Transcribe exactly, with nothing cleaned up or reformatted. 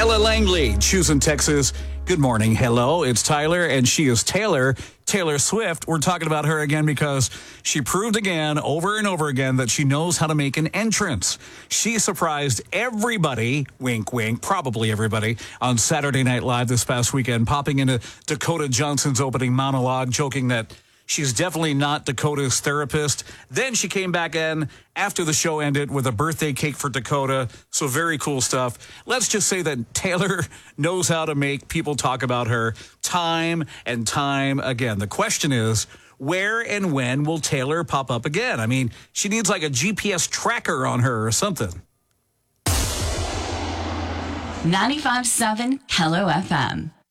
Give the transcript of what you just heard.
Ella Langley, Choosing Texas. Good morning. Hello, it's Tyler, and she is Taylor, Taylor Swift. We're talking about her again because she proved again, over and over again, that she knows how to make an entrance. She surprised everybody, wink, wink, probably everybody, on Saturday Night Live this past weekend, popping into Dakota Johnson's opening monologue, joking that she's definitely not Dakota's therapist. Then she came back in after the show ended with a birthday cake for Dakota. So very cool stuff. Let's just say that Taylor knows how to make people talk about her time and time again. The question is, where and when will Taylor pop up again? I mean, she needs like a G P S tracker on her or something. ninety-five point seven Hello F M.